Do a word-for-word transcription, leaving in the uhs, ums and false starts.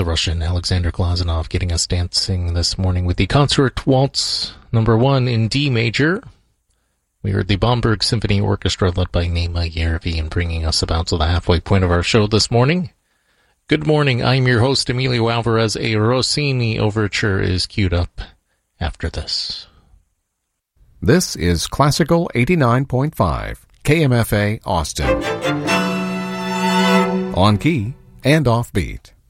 the Russian Alexander Glazunov getting us dancing this morning with the Concert Waltz number one in D major. We heard the Bomberg Symphony Orchestra led by Nema Järvi and bringing us about to the halfway point of our show this morning. Good morning, I'm your host Emilio Alvarez. A Rossini overture is queued up after this. This is Classical eighty-nine point five, K M F A Austin. On key and off beat.